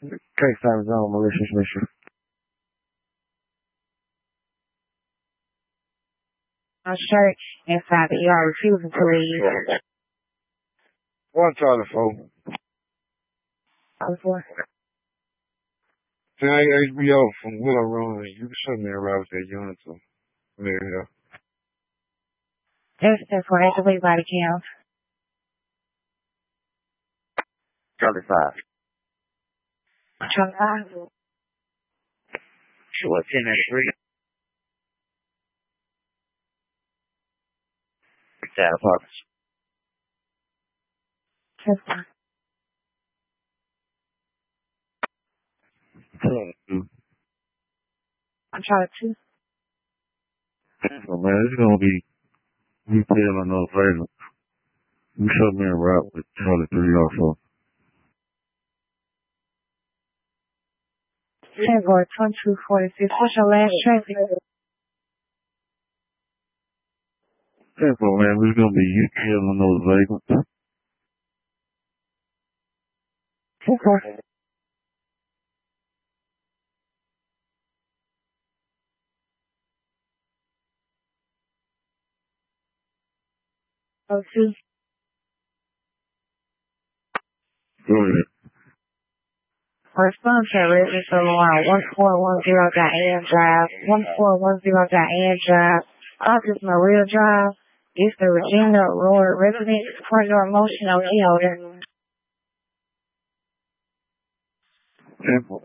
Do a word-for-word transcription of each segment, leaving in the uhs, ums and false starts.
Case time zone, malicious mission. My shirt inside the E R refusing to leave. One Charlie four. Charlie four. Tonight H B O from Willow Room, you can show me around with that unit to Mary Hill. There's ten four, that's a big body count. Charlie five. Charlie five. Sure, ten and three. Data apartments. ten four. two. I'm Charlie two. So, man, it's going to be detailed on those vagrants. You showed me a route with Charlie three also. ten four, twenty-two forty-six. What's your last traffic? ten four, man, it's going to be detailed on those vagrants. ten four. Oh, two. Go ahead. First phone carrier is on the line one four one zero dot A M Drive, one four one zero dot A M Drive, Office Maria Drive, East Virginia Road, Residence, Corridor Motion, O T O. Simple.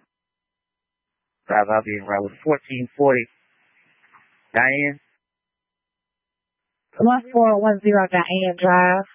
Drive out being route fourteen forty. Diane? one four one zero dot A M Drive.